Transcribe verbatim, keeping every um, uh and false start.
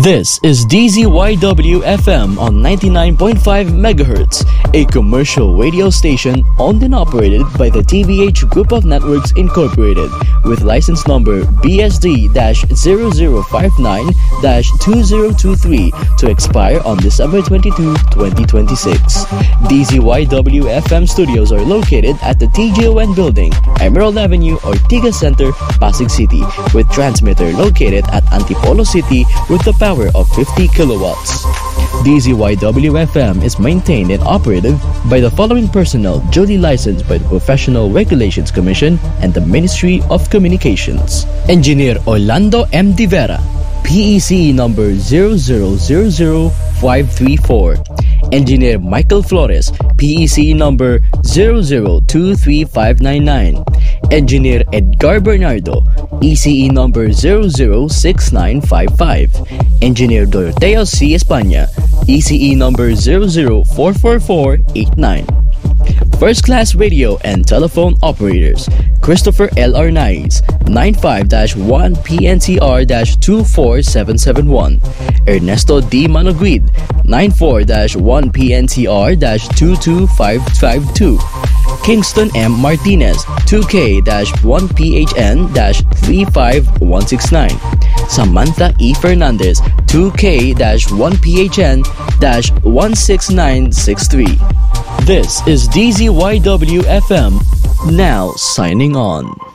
This is D Z Y W F M on ninety-nine point five megahertz, a commercial radio station owned and operated by the T V H Group of Networks Incorporated, with license number B S D zero zero five nine two zero two three to expire on December twenty-second, twenty twenty-six. D Z Y W F M studios are located at the T G O N Building, Emerald Avenue, Ortigas Center, Pasig City, with transmitter located at Antipolo City with the power of fifty kilowatts. D Z Y W F M is maintained and operated by the following personnel duly licensed by the Professional Regulations Commission and the Ministry of Communications. Engineer Orlando M. De Vera, P E C E number zero zero zero zero five three four. Engineer Michael Flores, P E C E number zero zero two three five nine nine. Engineer Edgar Bernardo, E C E number zero zero six nine five five. Engineer Doroteo C. España, E C E number zero zero four four four eight nine. First Class Radio and Telephone Operators: Christopher L. Arnaiz, nine five one P N T R two four seven seven one. Ernesto D. Manoguid, nine four one P N T R two two five five two. Kingston M. Martinez, two K one P H N three five one six nine. Samantha E. Fernandez, two K one P H N one six nine six three. This is D Z Y W F M, now signing on.